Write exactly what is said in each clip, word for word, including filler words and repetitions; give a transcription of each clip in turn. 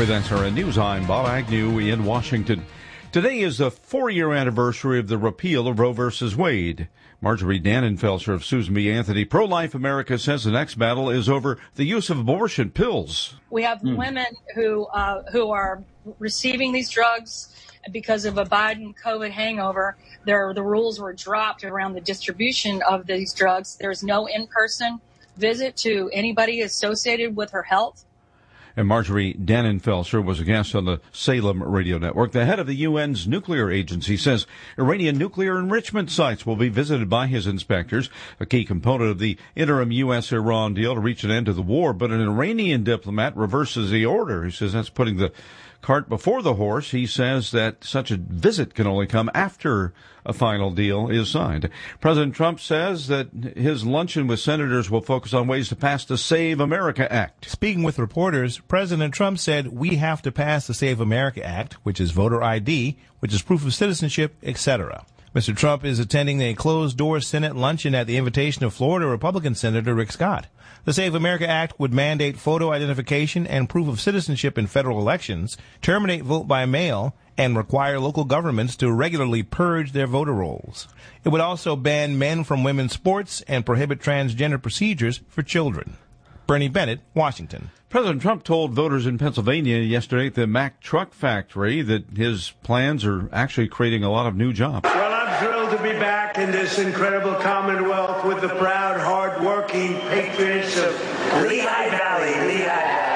With S R N News, I'm Bob Agnew in Washington. Today is the four-year anniversary of the repeal of Roe versus Wade. Marjorie Dannenfelser of Susan B. Anthony Pro-Life America says the next battle is over the use of abortion pills. We have mm. women who uh, who are receiving these drugs because of a Biden COVID hangover. There, the rules were dropped around the distribution of these drugs. There's no in-person visit to anybody associated with her health. And Marjorie Dannenfelser was a guest on the Salem radio network. The head of the U N's nuclear agency says Iranian nuclear enrichment sites will be visited by his inspectors, a key component of the interim U S Iran deal to reach an end to the war. But an Iranian diplomat reverses the order. He says that's putting the cart before the horse. He says that such a visit can only come after a final deal is signed. President Trump says that his luncheon with senators will focus on ways to pass the Save America Act. Speaking with reporters, President Trump said we have to pass the Save America Act, which is voter I D, which is proof of citizenship, et cetera. Mister Trump is attending a closed-door Senate luncheon at the invitation of Florida Republican Senator Rick Scott. The Save America Act would mandate photo identification and proof of citizenship in federal elections, terminate vote by mail, and require local governments to regularly purge their voter rolls. It would also ban men from women's sports and prohibit transgender procedures for children. Bernie Bennett, Washington. President Trump told voters in Pennsylvania yesterday at the Mack Truck Factory that his plans are actually creating a lot of new jobs. Well, I'm thrilled to be back in this incredible Commonwealth with the proud, hard-working patriots of Lehigh Valley, Lehigh Valley.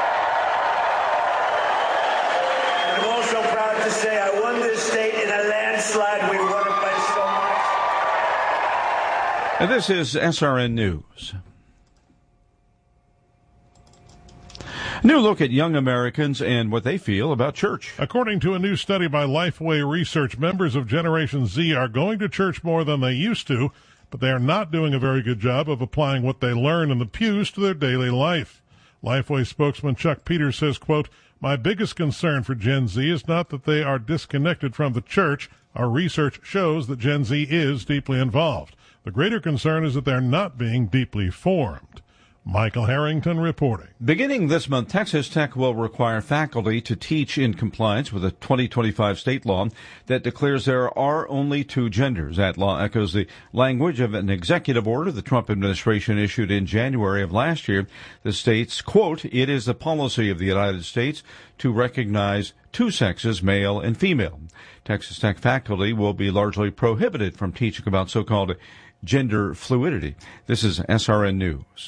I'm also proud to say I won this state in a landslide. We won it by so much. And this is S R N News. New look at young Americans and what they feel about church. According to a new study by Lifeway Research, members of Generation Z are going to church more than they used to, but they are not doing a very good job of applying what they learn in the pews to their daily life. Lifeway spokesman Chuck Peters says, quote, "My biggest concern for Gen Z is not that they are disconnected from the church. Our research shows that Gen Z is deeply involved. The greater concern is that they're not being deeply formed." Michael Harrington reporting. Beginning this month, Texas Tech will require faculty to teach in compliance with a twenty twenty-five state law that declares there are only two genders. That law echoes the language of an executive order the Trump administration issued in January of last year that states, quote, "It is the policy of the United States to recognize two sexes, male and female." Texas Tech faculty will be largely prohibited from teaching about so-called gender fluidity. This is S R N News.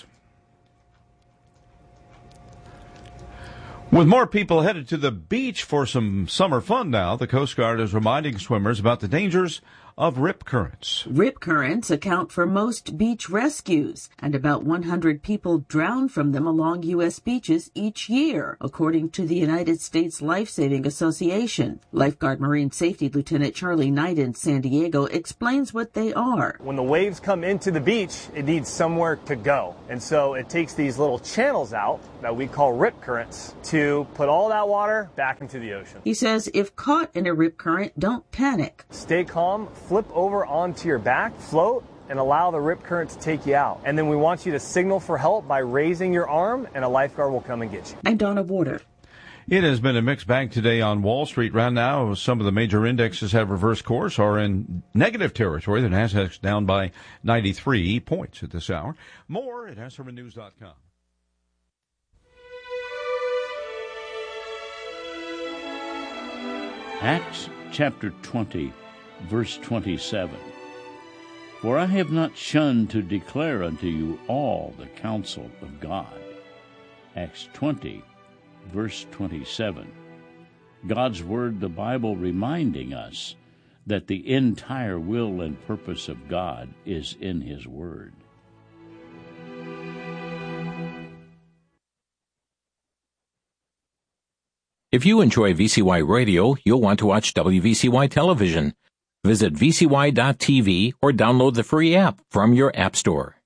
With more people headed to the beach for some summer fun now, the Coast Guard is reminding swimmers about the dangers of rip currents. Rip currents account for most beach rescues, and about one hundred people drown from them along U S beaches each year, according to the United States Life-Saving Association. Lifeguard Marine Safety Lieutenant Charlie Knight in San Diego explains what they are. When the waves come into the beach, it needs somewhere to go. And so it takes these little channels out that we call rip currents to put all that water back into the ocean. He says if caught in a rip current, don't panic. Stay calm, flip over onto your back, float, and allow the rip current to take you out. And then we want you to signal for help by raising your arm, and a lifeguard will come and get you. I'm Donna Warder. It has been a mixed bag today on Wall Street. Right now, some of the major indexes have reversed course or in negative territory. The Nasdaq's down by ninety-three points at this hour. More at S R N news dot com. Acts chapter twenty, verse twenty-seven. For I have not shunned to declare unto you all the counsel of God. Acts twenty, verse twenty-seven. God's Word, the Bible, reminding us that the entire will and purpose of God is in His Word. If you enjoy V C Y Radio, you'll want to watch W V C Y Television. Visit V C Y dot T V or download the free app from your app store.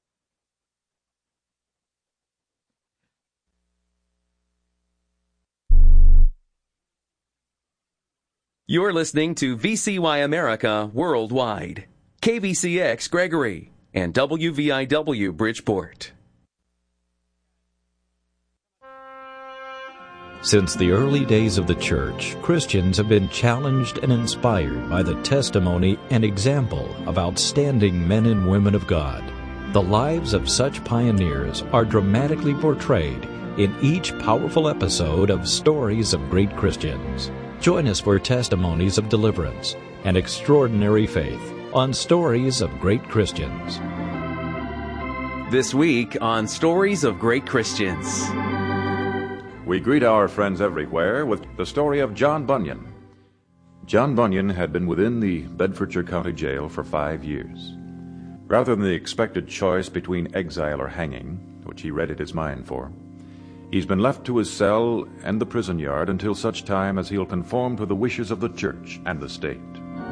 You're listening to V C Y America Worldwide, K V C X Gregory, and W V I W Bridgeport. Since the early days of the church, Christians have been challenged and inspired by the testimony and example of outstanding men and women of God. The lives of such pioneers are dramatically portrayed in each powerful episode of Stories of Great Christians. Join us for testimonies of deliverance and extraordinary faith on Stories of Great Christians. This week on Stories of Great Christians. We greet our friends everywhere with the story of John Bunyan. John Bunyan had been within the Bedfordshire County Jail for five years. Rather than the expected choice between exile or hanging, which he readied his mind for, he's been left to his cell and the prison yard until such time as he'll conform to the wishes of the church and the state.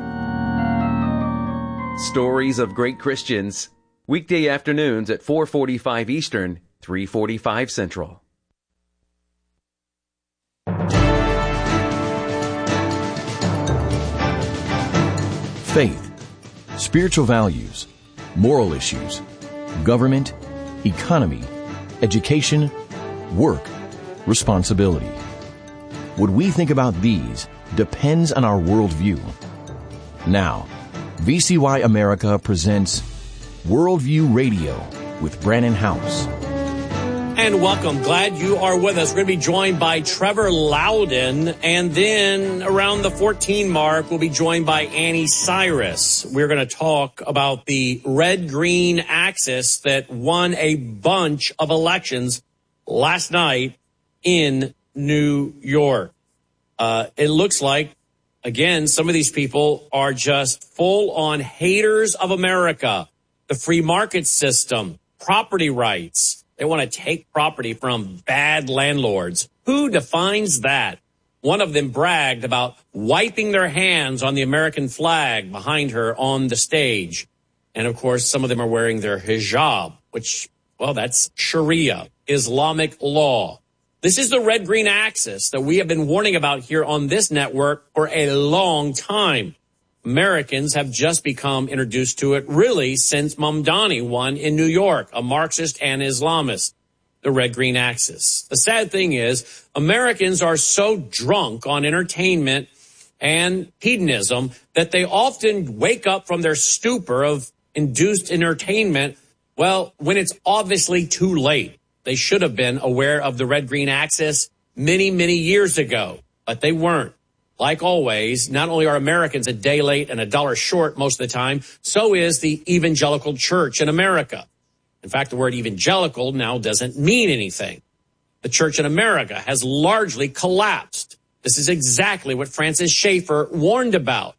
Stories of Great Christians, weekday afternoons at four forty-five Eastern, three forty-five Central. Faith, spiritual values, moral issues, government, economy, education, work, responsibility. What we think about these depends on our worldview. Now, V C Y America presents Worldview Radio with Brannon Howse. And welcome. Glad you are with us. We're going to be joined by Trevor Loudon. And then around the fourteen mark, we'll be joined by Annie Cyrus. We're going to talk about the red-green axis that won a bunch of elections last night in New York. Uh, it looks like, again, some of these people are just full-on haters of America, the free market system, property rights. They want to take property from bad landlords. Who defines that? One of them bragged about wiping their hands on the American flag behind her on the stage. And, of course, some of them are wearing their hijab, which, well, that's Sharia, Islamic law. This is the red-green axis that we have been warning about here on this network for a long time. Americans have just become introduced to it really since Mamdani won in New York, a Marxist and Islamist, the red-green axis. The sad thing is Americans are so drunk on entertainment and hedonism that they often wake up from their stupor of induced entertainment, well, when it's obviously too late. They should have been aware of the red-green axis many, many years ago, but they weren't. Like always, not only are Americans a day late and a dollar short most of the time, so is the evangelical church in America. In fact, the word evangelical now doesn't mean anything. The church in America has largely collapsed. This is exactly what Francis Schaeffer warned about.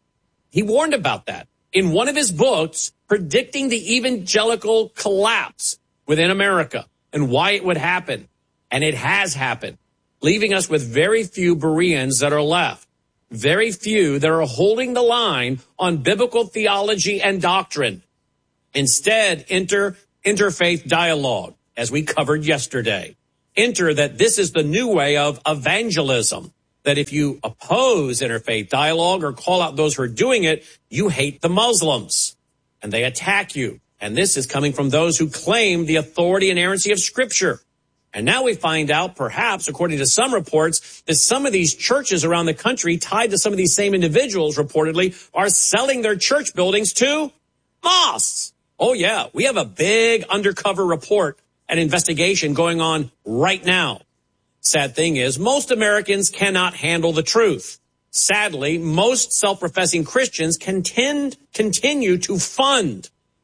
He warned about that in one of his books, predicting the evangelical collapse within America and why it would happen. And it has happened, leaving us with very few Bereans that are left, very few that are holding the line on biblical theology and doctrine. Instead, enter interfaith dialogue, as we covered yesterday. Enter that this is the new way of evangelism, that if you oppose interfaith dialogue or call out those who are doing it, you hate the Muslims, and they attack you. And this is coming from those who claim the authority and inerrancy of Scripture. And now we find out, perhaps, according to some reports, that some of these churches around the country tied to some of these same individuals, reportedly, are selling their church buildings to mosques. Oh, yeah, we have a big undercover report and investigation going on right now. Sad thing is, most Americans cannot handle the truth. Sadly, most self-professing Christians can tend, continue to fund,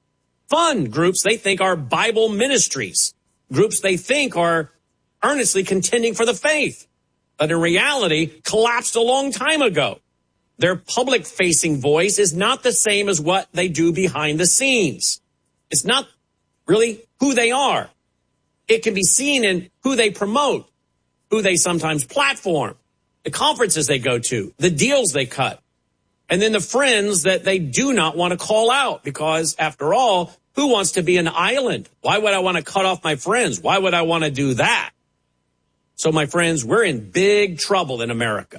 fund groups they think are Bible ministries. Groups they think are earnestly contending for the faith, but in reality collapsed a long time ago. Their public-facing voice is not the same as what they do behind the scenes. It's not really who they are. It can be seen in who they promote, who they sometimes platform, the conferences they go to, the deals they cut, and then the friends that they do not want to call out because, after all, who wants to be an island? Why would I want to cut off my friends? Why would I want to do that? So, my friends, we're in big trouble in America.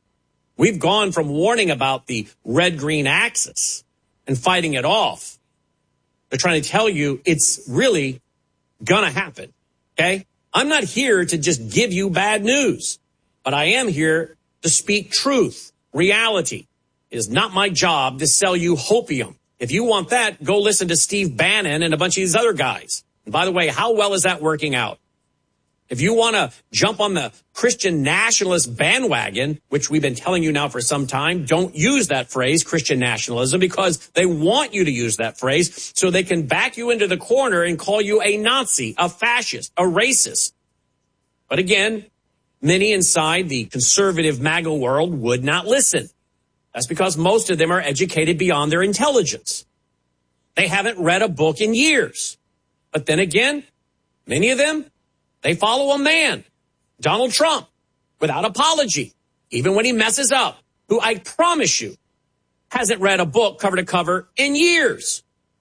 We've gone from warning about the red-green axis and fighting it off. They're trying to tell you it's really going to happen, okay? I'm not here to just give you bad news, but I am here to speak truth, reality. It is not my job to sell you hopium. If you want that, go listen to Steve Bannon and a bunch of these other guys. And by the way, how well is that working out? If you want to jump on the Christian nationalist bandwagon, which we've been telling you now for some time, don't use that phrase, Christian nationalism, because they want you to use that phrase so they can back you into the corner and call you a Nazi, a fascist, a racist. But again, many inside the conservative MAGA world would not listen. That's because most of them are educated beyond their intelligence. They haven't read a book in years. But then again, many of them, they follow a man, Donald Trump, without apology, even when he messes up, who I promise you hasn't read a book cover to cover in years.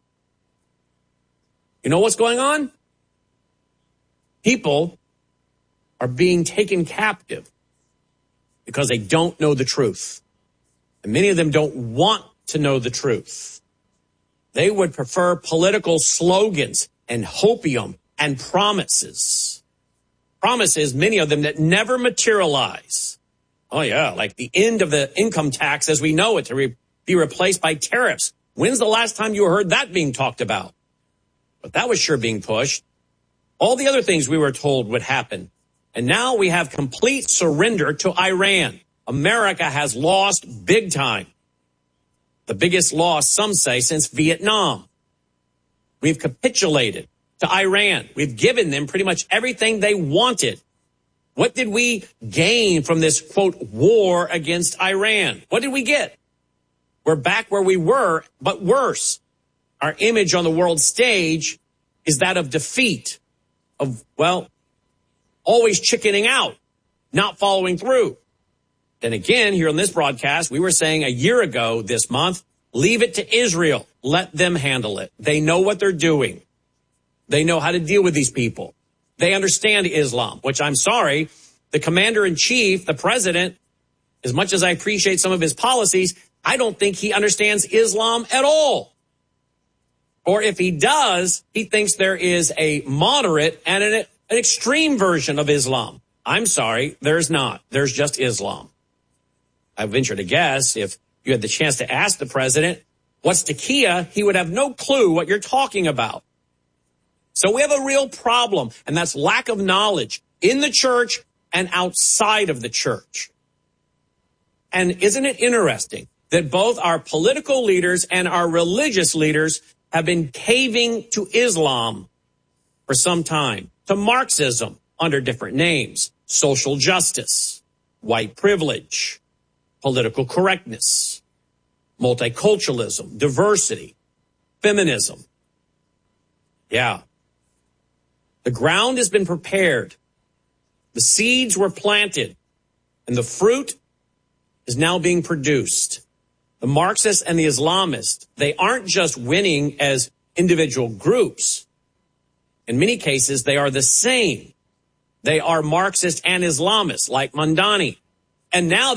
You know what's going on? People are being taken captive because they don't know the truth. And many of them don't want to know the truth. They would prefer political slogans and hopium and promises. Promises, many of them that never materialize. Oh, yeah, like the end of the income tax as we know it to re- be replaced by tariffs. When's the last time you heard that being talked about? But that was sure being pushed. All the other things we were told would happen. And now we have complete surrender to Iran. America has lost big time. The biggest loss, some say, since Vietnam. We've capitulated to Iran. We've given them pretty much everything they wanted. What did we gain from this, quote, war against Iran? What did we get? We're back where we were, but worse. Our image on the world stage is that of defeat, of, well, always chickening out, not following through. Then again, here on this broadcast, we were saying a year ago this month, leave it to Israel. Let them handle it. They know what they're doing. They know how to deal with these people. They understand Islam, which I'm sorry, the commander-in-chief, the president, as much as I appreciate some of his policies, I don't think he understands Islam at all. Or if he does, he thinks there is a moderate and an, an extreme version of Islam. I'm sorry, there's not. There's just Islam. I venture to guess if you had the chance to ask the president, what's taqiyya, he would have no clue what you're talking about. So we have a real problem, and that's lack of knowledge in the church and outside of the church. And isn't it interesting that both our political leaders and our religious leaders have been caving to Islam for some time, to Marxism under different names, social justice, white privilege, political correctness, multiculturalism, diversity, feminism. Yeah. The ground has been prepared. The seeds were planted, and the fruit is now being produced. The Marxists and the Islamists, they aren't just winning as individual groups. In many cases, they are the same. They are Marxist and Islamists, like Mamdani. And now